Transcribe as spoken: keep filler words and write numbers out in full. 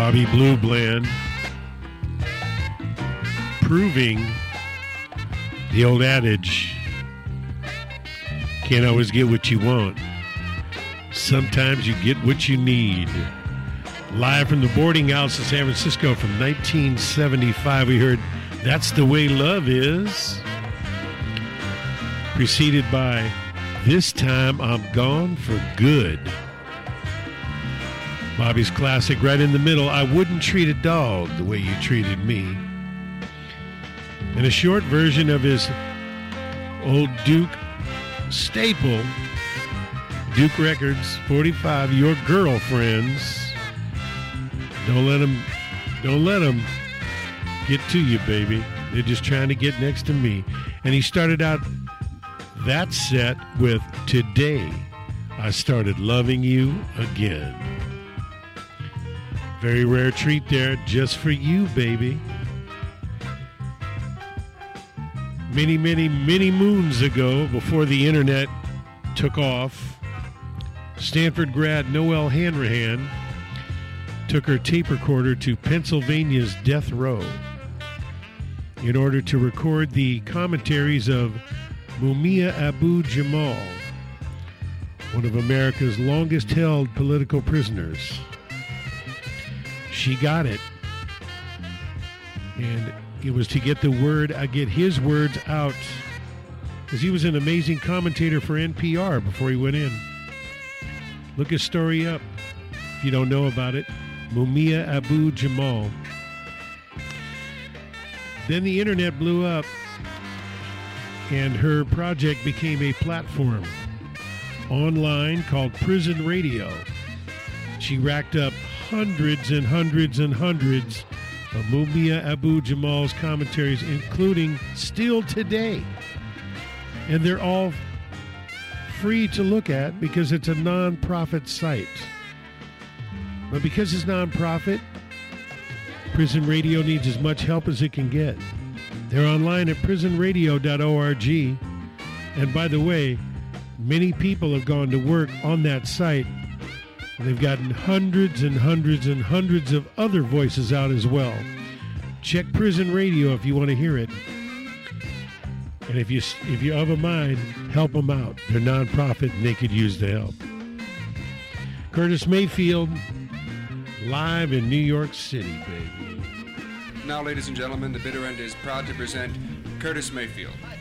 Bobby Blue Bland, proving the old adage, can't always get what you want. Sometimes you get what you need. Live from the boarding house in San Francisco from nineteen seventy-five, we heard That's the Way Love Is, preceded by This Time I'm Gone for Good. Bobby's classic right in the middle, I Wouldn't Treat a Dog the Way You Treated Me. And a short version of his old Duke staple, Duke Records, forty-five, Your Girlfriends. Don't let them, don't let them get to you, baby. They're just trying to get next to me. And he started out that set with Today I Started Loving You Again. Very rare treat there, just for you, baby. Many, many, many moons ago, before the internet took off, Stanford grad Noelle Hanrahan took her tape recorder to Pennsylvania's death row in order to record the commentaries of Mumia Abu-Jamal, one of America's longest-held political prisoners. She got it, and it was to get the word, I get his words out, because he was an amazing commentator for N P R before he went in. Look his story up if you don't know about it. Mumia Abu-Jamal. Then the internet blew up, and her project became a platform online called Prison Radio. She racked up hundreds and hundreds and hundreds of Mumia Abu-Jamal's commentaries, including Still Today. And they're all free to look at because it's a non-profit site. But because it's non-profit, Prison Radio needs as much help as it can get. They're online at prison radio dot org. And by the way, many people have gone to work on that site. And they've gotten hundreds and hundreds and hundreds of other voices out as well. Check Prison Radio if you want to hear it. And if you if you have a mind, help them out. They're non-profit and they could use the help. Curtis Mayfield, live in New York City, baby. Now, ladies and gentlemen, the bitter end is proud to present Curtis Mayfield.